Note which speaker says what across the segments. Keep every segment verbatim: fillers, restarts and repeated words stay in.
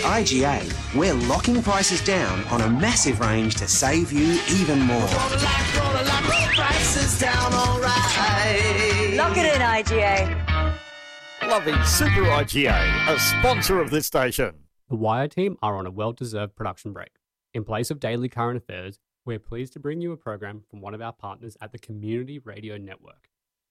Speaker 1: I G A, we're locking prices down on a massive range to save you even more.
Speaker 2: Prices down, all right.
Speaker 3: Lock it in, I G A.
Speaker 4: Loving Super I G A, a sponsor of this station.
Speaker 5: The Wire team are on a well-deserved production break. In place of daily current affairs, we're pleased to bring you a program from one of our partners at the Community Radio Network.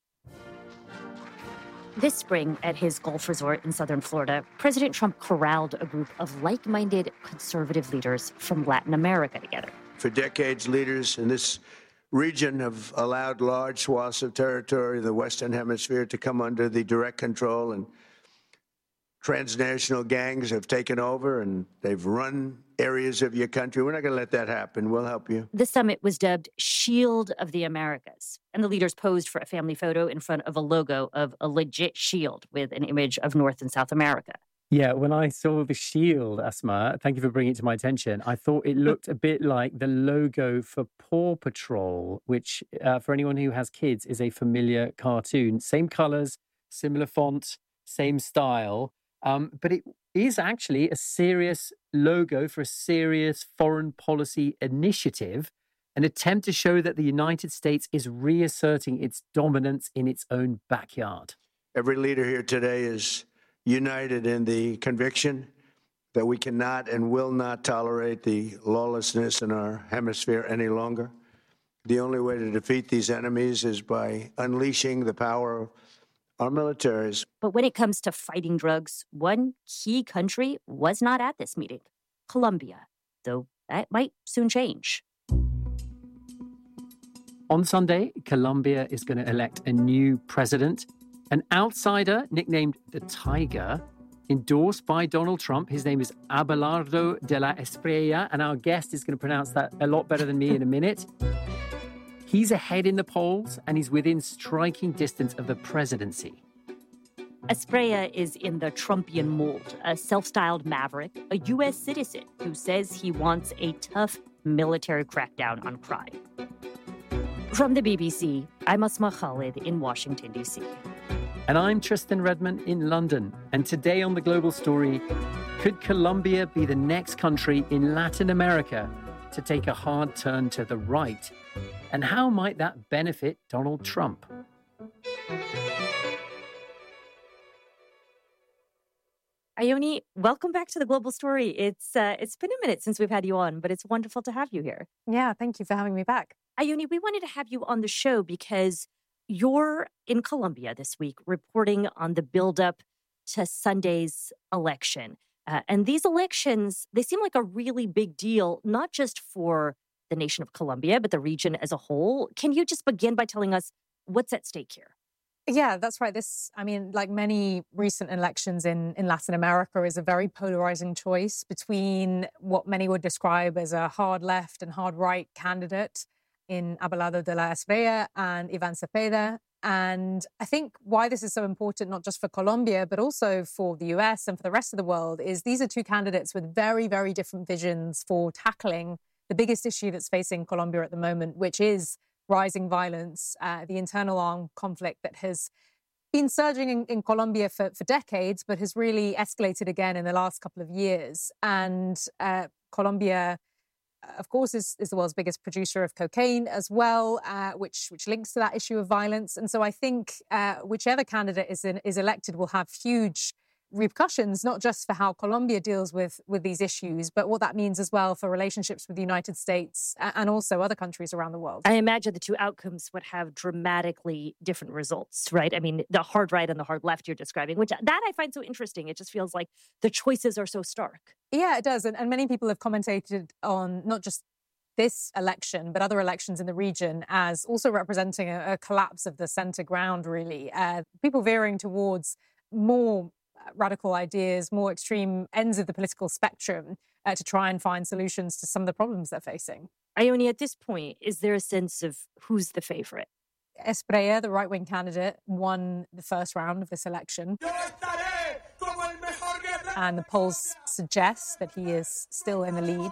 Speaker 6: This spring, at his golf resort in southern Florida, President Trump corralled a group of like-minded conservative leaders from Latin America together.
Speaker 7: For decades, leaders in this region have allowed large swaths of territory in the Western Hemisphere to come under the direct control, and transnational gangs have taken over and they've run areas of your country. We're not going to let that happen. We'll help you.
Speaker 6: The summit was dubbed Shield of the Americas, and the leaders posed for a family photo in front of a logo of a legit shield with an image of North and South America.
Speaker 8: Yeah, when I saw the shield, Asma, thank you for bringing it to my attention, I thought it looked a bit like the logo for Paw Patrol, which, uh, for anyone who has kids, is a familiar cartoon. Same colours, similar font, same style. Um, but it is actually a serious logo for a serious foreign policy initiative, an attempt to show that the United States is reasserting its dominance in its own backyard.
Speaker 7: Every leader here today is united in the conviction that we cannot and will not tolerate the lawlessness in our hemisphere any longer. The only way to defeat these enemies is by unleashing the power of our militaries.
Speaker 6: But when it comes to fighting drugs, one key country was not at this meeting, Colombia, though that might soon change.
Speaker 8: On Sunday, Colombia is going to elect a new president, an outsider nicknamed the Tiger, endorsed by Donald Trump. His name is Abelardo de la Espriella, and our guest is going to pronounce that a lot better than me in a minute. He's ahead in the polls, and he's within striking distance of the presidency.
Speaker 6: Espriella is in the Trumpian mold, a self-styled maverick, a U S citizen who says he wants a tough military crackdown on crime. From the B B C, I'm Asma Khalid in Washington, D C.
Speaker 8: And I'm Tristan Redman in London. And today on The Global Story, could Colombia be the next country in Latin America to take a hard turn to the right? And how might that benefit Donald Trump?
Speaker 6: Ione, welcome back to The Global Story. It's uh, it's been a minute since we've had you on, but it's wonderful to have you here.
Speaker 9: Yeah, thank you for having me back.
Speaker 6: Ione, we wanted to have you on the show because you're in Colombia this week reporting on the buildup to Sunday's election. Uh, and these elections, they seem like a really big deal, not just for the nation of Colombia, but the region as a whole. Can you just begin by telling us what's at stake here?
Speaker 9: Yeah, that's right. This, I mean, like many recent elections in, in Latin America, is a very polarizing choice between what many would describe as a hard left and hard right candidate in Abelardo de la Espriella and Ivan Cepeda. And I think why this is so important, not just for Colombia, but also for the U S and for the rest of the world, is these are two candidates with very, very different visions for tackling the biggest issue that's facing Colombia at the moment, which is rising violence, uh, the internal armed conflict that has been surging in, in Colombia for, for decades, but has really escalated again in the last couple of years. And uh, Colombia, of course, is, is the world's biggest producer of cocaine as well, uh, which which links to that issue of violence. And so I think uh, whichever candidate is in, is elected will have huge repercussions, not just for how Colombia deals with, with these issues, but what that means as well for relationships with the United States and also other countries around the world.
Speaker 6: I imagine the two outcomes would have dramatically different results, right? I mean, the hard right and the hard left you're describing, which that I find so interesting. It just feels like the choices are so stark.
Speaker 9: Yeah, it does. And, and many people have commentated on not just this election, but other elections in the region as also representing a, a collapse of the center ground, really. Uh, people veering towards more radical ideas, more extreme ends of the political spectrum uh, to try and find solutions to some of the problems they're facing.
Speaker 6: Ione, at this point, is there a sense of who's the favorite?
Speaker 9: Espriella, the right-wing candidate, won the first round of this election. And the polls suggest that he is still in the lead.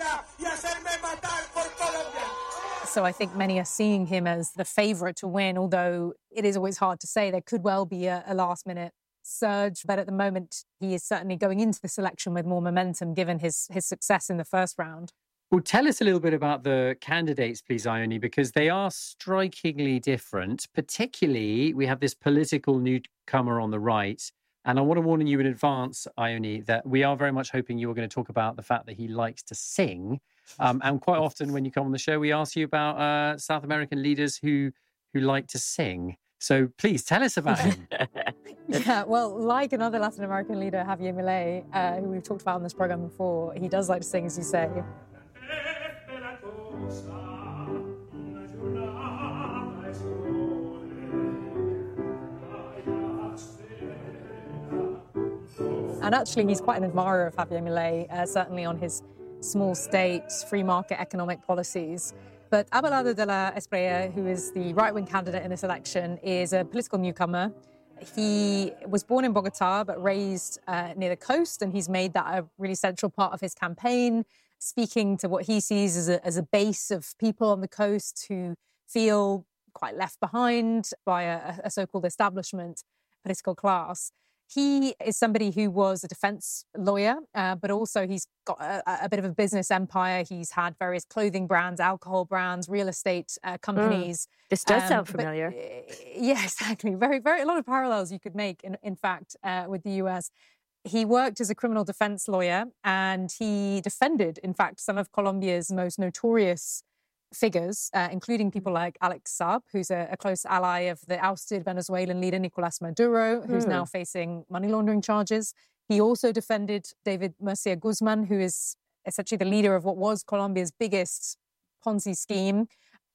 Speaker 9: So I think many are seeing him as the favorite to win, although it is always hard to say. There could well be a, a last-minute surge. But at the moment, he is certainly going into this election with more momentum, given his his success in the first round.
Speaker 8: Well, tell us a little bit about the candidates, please, Ione, because they are strikingly different. Particularly, we have this political newcomer on the right. And I want to warn you in advance, Ione, that we are very much hoping you are going to talk about the fact that he likes to sing. Um, and quite often when you come on the show, we ask you about uh, South American leaders who who like to sing. So please tell us about him.
Speaker 9: Yeah, well, like another Latin American leader, Javier Milei, uh, who we've talked about on this program before, he does like to sing, as you say. And actually, he's quite an admirer of Javier Milei, uh, certainly on his small states, free market economic policies. But Abelardo de la Espriella, who is the right-wing candidate in this election, is a political newcomer. He was born in Bogota, but raised uh, near the coast, and he's made that a really central part of his campaign, speaking to what he sees as a, as a base of people on the coast who feel quite left behind by a, a so-called establishment political class. He is somebody who was a defense lawyer, uh, but also he's got a, a bit of a business empire. He's had various clothing brands, alcohol brands, real estate uh, companies.
Speaker 6: Mm, this does um, sound
Speaker 9: but,
Speaker 6: familiar.
Speaker 9: Uh, yeah, exactly. Very, very, a lot of parallels you could make, in, in fact, uh, with the U S. He worked as a criminal defense lawyer, and he defended, in fact, some of Colombia's most notorious figures, uh, including people like Alex Saab, who's a, a close ally of the ousted Venezuelan leader Nicolas Maduro, who's mm. now facing money laundering charges. He also defended David Murcia Guzman, who is essentially the leader of what was Colombia's biggest Ponzi scheme.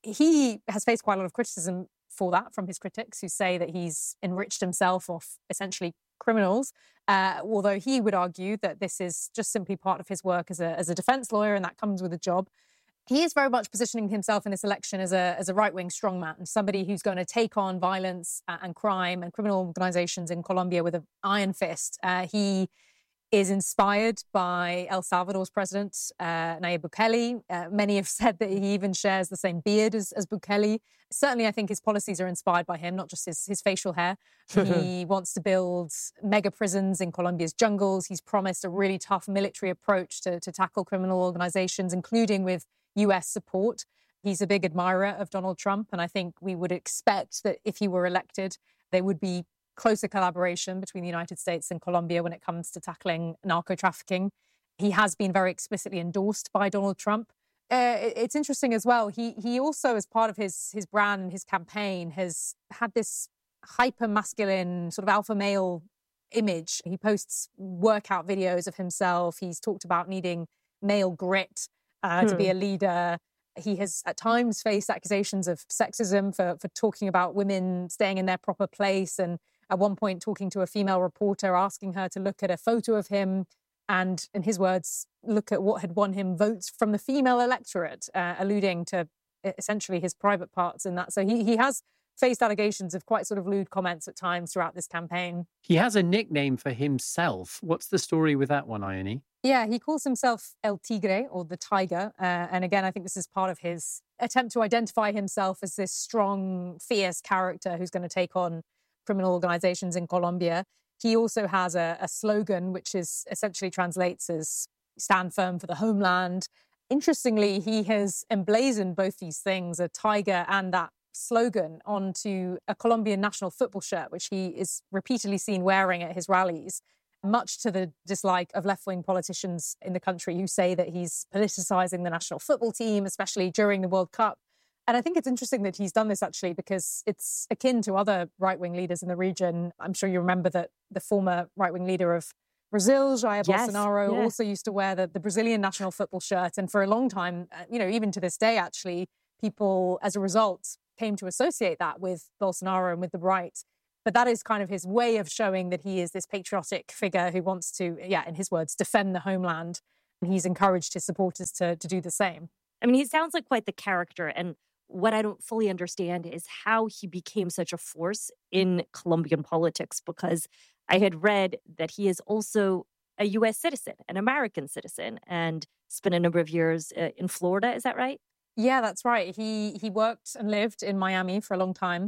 Speaker 9: He has faced quite a lot of criticism for that from his critics, who say that he's enriched himself off essentially criminals, uh, although he would argue that this is just simply part of his work as a, as a defense lawyer, and that comes with a job. He is very much positioning himself in this election as a, as a right-wing strongman, somebody who's going to take on violence and crime and criminal organizations in Colombia with an iron fist. Uh, he is inspired by El Salvador's president, uh, Nayib Bukele. Uh, many have said that he even shares the same beard as, as Bukele. Certainly, I think his policies are inspired by him, not just his, his facial hair. He wants to build mega prisons in Colombia's jungles. He's promised a really tough military approach to, to tackle criminal organizations, including with U S support. He's a big admirer of Donald Trump, and I think we would expect that if he were elected, there would be closer collaboration between the United States and Colombia when it comes to tackling narco-trafficking. He has been very explicitly endorsed by Donald Trump. Uh, it's interesting as well. He he also, as part of his his brand and his campaign, has had this hyper-masculine sort of alpha male image. He posts workout videos of himself. He's talked about needing male grit Uh, to hmm. be a leader. He has at times faced accusations of sexism for, for talking about women staying in their proper place, and at one point talking to a female reporter, asking her to look at a photo of him and, in his words, look at what had won him votes from the female electorate, uh, alluding to essentially his private parts in that. So he, he has faced allegations of quite sort of lewd comments at times throughout this campaign.
Speaker 8: He has a nickname for himself. What's the story with that one, Ione?
Speaker 9: Yeah, he calls himself El Tigre, or the Tiger. Uh, and again, I think this is part of his attempt to identify himself as this strong, fierce character who's going to take on criminal organizations in Colombia. He also has a, a slogan, which is essentially translates as stand firm for the homeland. Interestingly, he has emblazoned both these things, a tiger and that slogan, onto a Colombian national football shirt, which he is repeatedly seen wearing at his rallies, much to the dislike of left-wing politicians in the country who say that he's politicizing the national football team, especially during the World Cup. And I think it's interesting that he's done this, actually, because it's akin to other right-wing leaders in the region. I'm sure you remember that the former right-wing leader of Brazil, Jair yes, Bolsonaro, yeah. also used to wear the, the Brazilian national football shirt. And for a long time, you know, even to this day, actually, people, as a result, came to associate that with Bolsonaro and with the right. But that is kind of his way of showing that he is this patriotic figure who wants to, yeah, in his words, defend the homeland. And he's encouraged his supporters to, to do the same.
Speaker 6: I mean, he sounds like quite the character. And what I don't fully understand is how he became such a force in Colombian politics, because I had read that he is also a U S citizen, an American citizen, and spent a number of years uh, in Florida. Is that right?
Speaker 9: Yeah, that's right. He he worked and lived in Miami for a long time.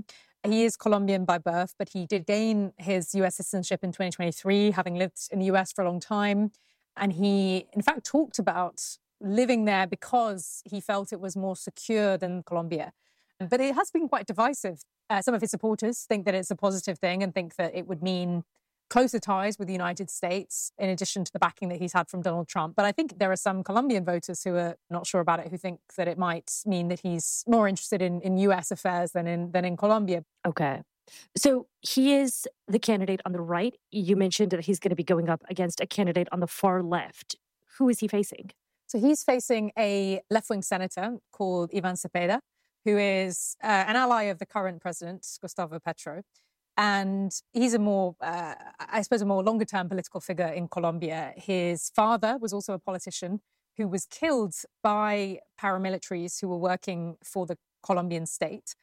Speaker 9: He is Colombian by birth, but he did gain his U S citizenship in twenty twenty-three, having lived in the U S for a long time. And he, in fact, talked about living there because he felt it was more secure than Colombia. But it has been quite divisive. Uh, some of his supporters think that it's a positive thing and think that it would mean closer ties with the United States, in addition to the backing that he's had from Donald Trump. But I think there are some Colombian voters who are not sure about it, who think that it might mean that he's more interested in, in U S affairs than in than in Colombia.
Speaker 6: Okay. So he is the candidate on the right. You mentioned that he's going to be going up against a candidate on the far left. Who is he facing?
Speaker 9: So he's facing a left-wing senator called Ivan Cepeda, who is uh, an ally of the current president, Gustavo Petro. And he's a more, uh, I suppose, a more longer-term political figure in Colombia. His father was also a politician who was killed by paramilitaries who were working for the Colombian state.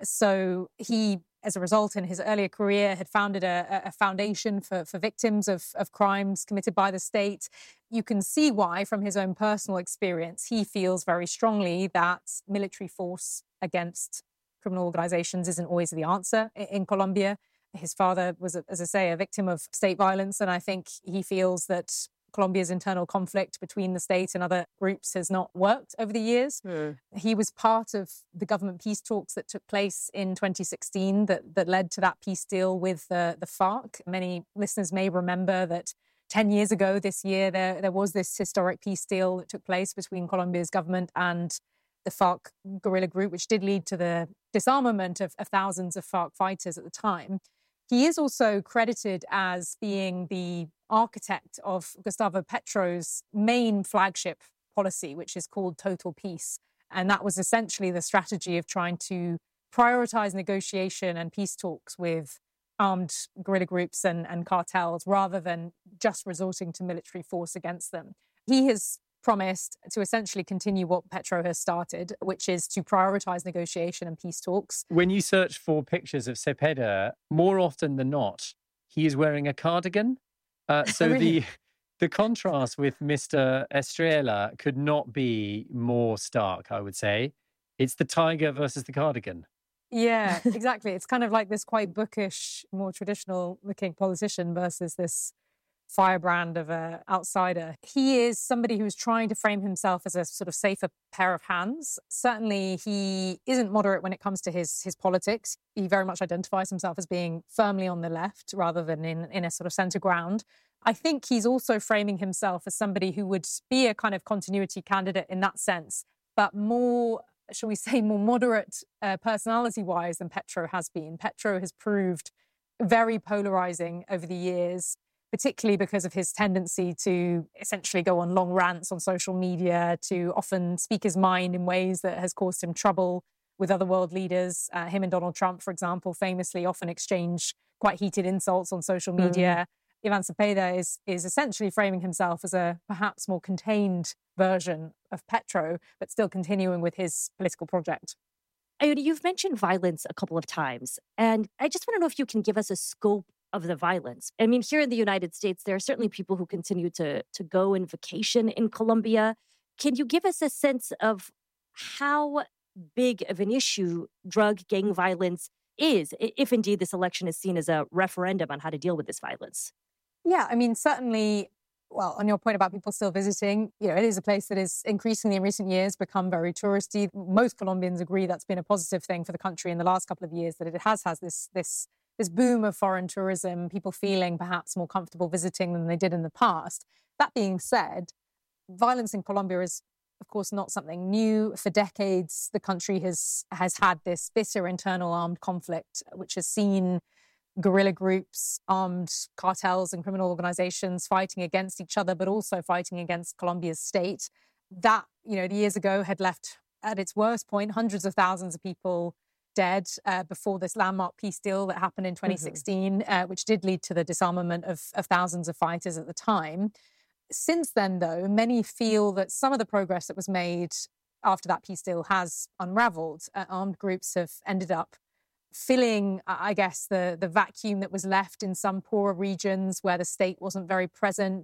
Speaker 9: So he, as a result, in his earlier career, had founded a, a foundation for, for victims of, of crimes committed by the state. You can see why, from his own personal experience, he feels very strongly that military force against criminal organizations isn't always the answer in Colombia. His father was, as I say, a victim of state violence, and I think he feels that Colombia's internal conflict between the state and other groups has not worked over the years. Mm. He was part of the government peace talks that took place in twenty sixteen that, that led to that peace deal with the, the FARC. Many listeners may remember that ten years ago this year, there, there was this historic peace deal that took place between Colombia's government and the FARC guerrilla group, which did lead to the disarmament of, of thousands of FARC fighters at the time. He is also credited as being the architect of Gustavo Petro's main flagship policy, which is called Total Peace. And that was essentially the strategy of trying to prioritize negotiation and peace talks with armed guerrilla groups and, and cartels rather than just resorting to military force against them. He has promised to essentially continue what Petro has started, which is to prioritize negotiation and peace talks.
Speaker 8: When you search for pictures of Cepeda, more often than not, he is wearing a cardigan. Uh, so really? the the contrast with Mister Estrella could not be more stark, I would say. It's the tiger versus the cardigan.
Speaker 9: Yeah, exactly. It's kind of like this quite bookish, more traditional-looking politician versus this firebrand of an outsider. He is somebody who's trying to frame himself as a sort of safer pair of hands. Certainly, he isn't moderate when it comes to his, his politics. He very much identifies himself as being firmly on the left rather than in, in a sort of centre ground. I think he's also framing himself as somebody who would be a kind of continuity candidate in that sense, but more, shall we say, more moderate uh, personality-wise than Petro has been. Petro has proved very polarising over the years, particularly because of his tendency to essentially go on long rants on social media, to often speak his mind in ways that has caused him trouble with other world leaders. Uh, him and Donald Trump, for example, famously often exchange quite heated insults on social media. Mm. Ivan Cepeda is, is essentially framing himself as a perhaps more contained version of Petro, but still continuing with his political project.
Speaker 6: Ione, you've mentioned violence a couple of times, and I just want to know if you can give us a scope of the violence. I mean, here in the United States, there are certainly people who continue to, to go and vacation in Colombia. Can you give us a sense of how big of an issue drug gang violence is, if indeed this election is seen as a referendum on how to deal with this violence?
Speaker 9: Yeah, I mean, certainly, well, on your point about people still visiting, you know, it is a place that is increasingly in recent years become very touristy. Most Colombians agree that's been a positive thing for the country in the last couple of years, that it has has this this this boom of foreign tourism, people feeling perhaps more comfortable visiting than they did in the past. That being said, violence in Colombia is, of course, not something new. For decades, the country has has had this bitter internal armed conflict, which has seen guerrilla groups, armed cartels and criminal organizations fighting against each other, but also fighting against Colombia's state. That, you know, years ago had left, at its worst point, hundreds of thousands of people dead uh, before this landmark peace deal that happened in twenty sixteen, mm-hmm. uh, which did lead to the disarmament of, of thousands of fighters at the time. Since then, though, many feel that some of the progress that was made after that peace deal has unraveled. Uh, armed groups have ended up filling, I guess, the, the vacuum that was left in some poorer regions where the state wasn't very present.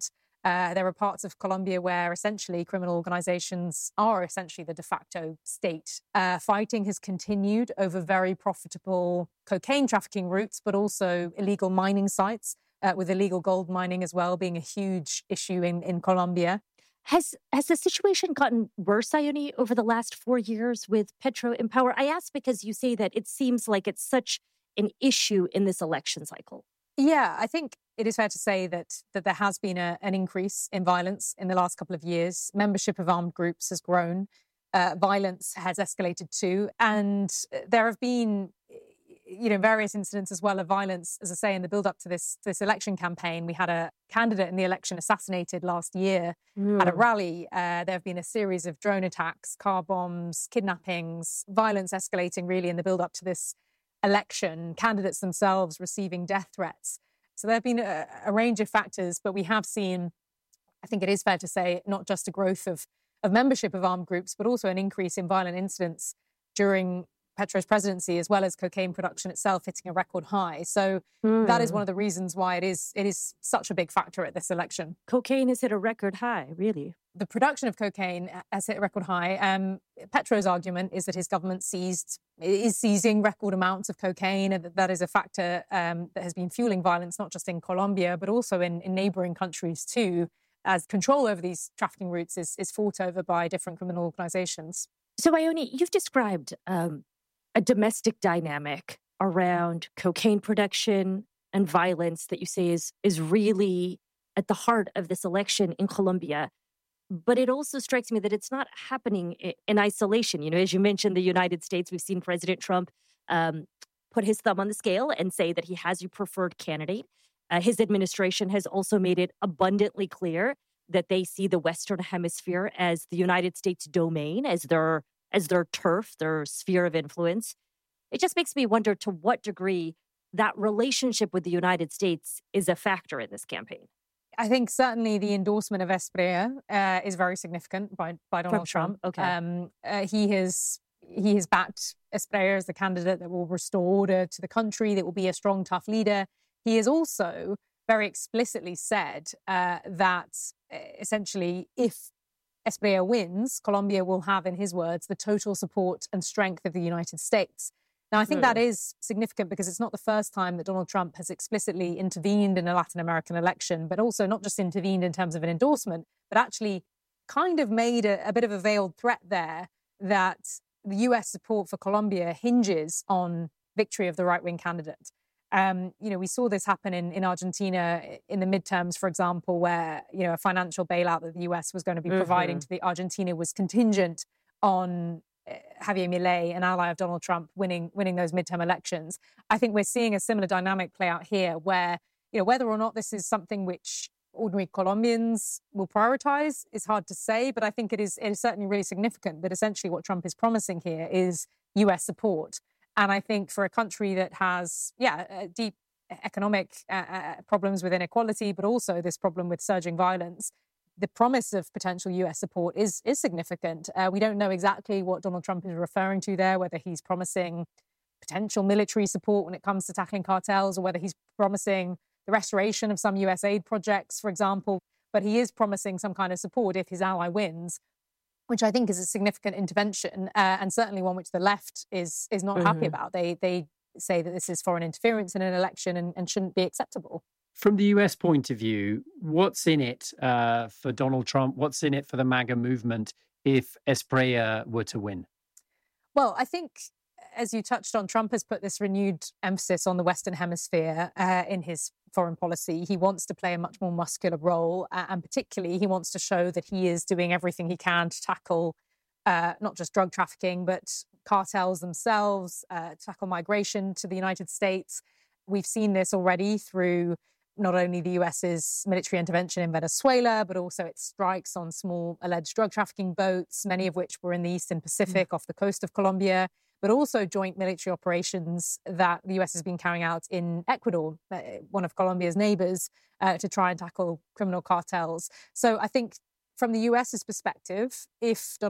Speaker 9: Uh, there are parts of Colombia where essentially criminal organizations are essentially the de facto state. Uh, fighting has continued over very profitable cocaine trafficking routes, but also illegal mining sites, uh, with illegal gold mining as well being a huge issue in, in Colombia.
Speaker 6: Has has the situation gotten worse, Ione, over the last four years with Petro in power? I ask because you say that it seems like it's such an issue in this election cycle.
Speaker 9: Yeah, I think it is fair to say that that there has been a, an increase in violence in the last couple of years. Membership of armed groups has grown. Uh, violence has escalated too. And there have been, you know, various incidents as well of violence, as I say, in the build up to this, this election campaign. We had a candidate in the election assassinated last year mm. at a rally. Uh, there have been a series of drone attacks, car bombs, kidnappings, violence escalating really in the build up to this election, candidates themselves receiving death threats. So there have been a, a range of factors, but we have seen, I think it is fair to say, not just a growth of, of membership of armed groups, but also an increase in violent incidents during Petro's presidency, as well as cocaine production itself hitting a record high. So mm. that is one of the reasons why it is it is such a big factor at this election.
Speaker 6: Cocaine has hit a record high, really.
Speaker 9: The production of cocaine has hit a record high. Um, Petro's argument is that his government seized is seizing record amounts of cocaine, and that that is a factor um, that has been fueling violence, not just in Colombia, but also in, in neighboring countries too, as control over these trafficking routes is, is fought over by different criminal organizations.
Speaker 6: So, Ione, you've described um, a domestic dynamic around cocaine production and violence that you say is is really at the heart of this election in Colombia. But it also strikes me that it's not happening in isolation. You know, as you mentioned, the United States, we've seen President Trump um, put his thumb on the scale and say that he has a preferred candidate. Uh, his administration has also made it abundantly clear that they see the Western Hemisphere as the United States domain, as their as their turf, their sphere of influence. It just makes me wonder to what degree that relationship with the United States is a factor in this campaign.
Speaker 9: I think certainly the endorsement of Espriella uh, is very significant by, by Donald
Speaker 6: From
Speaker 9: Trump.
Speaker 6: Trump. Okay.
Speaker 9: Um, uh, he has he has backed Espriella as the candidate that will restore order to the country, that will be a strong, tough leader. He has also very explicitly said uh, that uh, essentially if Espriella wins, Colombia will have, in his words, the total support and strength of the United States. Now, I think mm. that is significant because it's not the first time that Donald Trump has explicitly intervened in a Latin American election, but also not just intervened in terms of an endorsement, but actually kind of made a, a bit of a veiled threat there that the U S support for Colombia hinges on victory of the right-wing candidate. Um, you know, we saw this happen in, in Argentina in the midterms, for example, where, you know, a financial bailout that the U S was going to be mm-hmm. providing to the Argentina was contingent on Javier Milei, an ally of Donald Trump, winning winning those midterm elections. I think we're seeing a similar dynamic play out here where, you know, whether or not this is something which ordinary Colombians will prioritize is hard to say, but I think it is, it is certainly really significant that essentially what Trump is promising here is U S support. And I think for a country that has, yeah, deep economic uh, problems with inequality, but also this problem with surging violence, the promise of potential U S support is is significant. Uh, we don't know exactly what Donald Trump is referring to there, whether he's promising potential military support when it comes to tackling cartels, or whether he's promising the restoration of some U S aid projects, for example. But he is promising some kind of support if his ally wins, which I think is a significant intervention, uh, and certainly one which the left is is not mm-hmm. happy about. They they say that this is foreign interference in an election and, and shouldn't be acceptable.
Speaker 8: From the U S point of view, what's in it uh, for Donald Trump? What's in it for the MAGA movement if Espriella were to win?
Speaker 9: Well, I think, as you touched on, Trump has put this renewed emphasis on the Western Hemisphere uh, in his foreign policy. He wants to play a much more muscular role, uh, and particularly he wants to show that he is doing everything he can to tackle uh, not just drug trafficking, but cartels themselves, uh, tackle migration to the United States. We've seen this already through not only the US's military intervention in Venezuela, but also its strikes on small alleged drug trafficking boats, many of which were in the Eastern Pacific mm. off the coast of Colombia, but also joint military operations that the U S has been carrying out in Ecuador, uh, one of Colombia's neighbors, uh, to try and tackle criminal cartels. So I think from the US's perspective, if